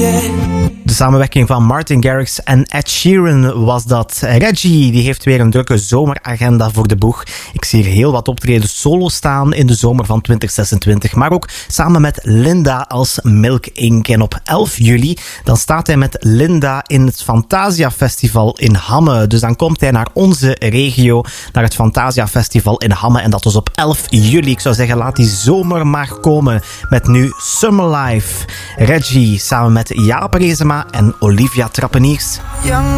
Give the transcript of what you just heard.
De samenwerking van Martin Garrix en Ed Sheeran was dat. Reggie die heeft weer een drukke zomeragenda voor de boeg. Ik zie hier heel wat optredens solo staan in de zomer van 2026. Maar ook samen met Linda als Milk Inc. En op 11 juli dan staat hij met Linda in het Fantasia Festival in Hamme. Dus dan komt hij naar onze regio, naar het Fantasia Festival in Hamme. En dat was op 11 juli. Ik zou zeggen, laat die zomer maar komen. Met nu Summer Life. Reggie samen met Jaap Reesema en Olivia Trappeniers.